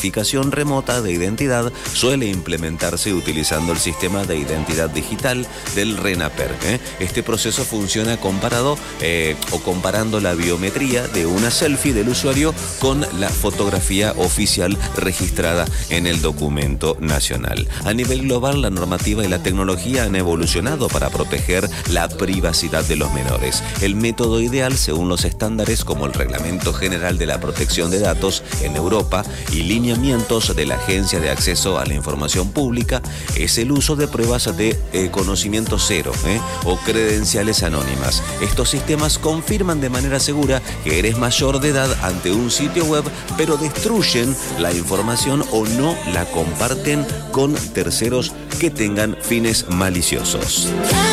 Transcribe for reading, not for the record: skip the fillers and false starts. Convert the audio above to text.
verificación remota de identidad suele implementarse utilizando el sistema de identidad digital del RENAPER. Este proceso funciona comparando la biometría de una selfie del usuario con la fotografía oficial registrada en el documento nacional. A nivel global, la normativa y la tecnología han evolucionado para proteger la privacidad de los menores. El método ideal, según los estándares como el Reglamento General de la Protección de Datos en Europa y lineamientos de la Agencia de Acceso a la Información Pública, es el uso de pruebas de conocimiento cero o credenciales anónimas. Estos sistemas confirman de manera segura que eres mayor de edad ante un sitio web, pero destruyen la información o no la comparten con terceros que tengan fines maliciosos.